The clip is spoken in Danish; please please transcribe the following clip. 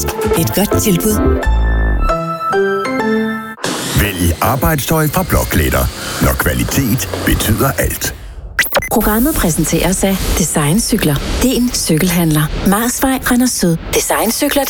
Mærsk. Et godt tilbud. Vælg arbejdstøj fra Blokletter, når kvalitet betyder alt. Programmet præsenteres af Design Cykler. Din cykelhandler. Marsvej, Randers Syd. Design Cykler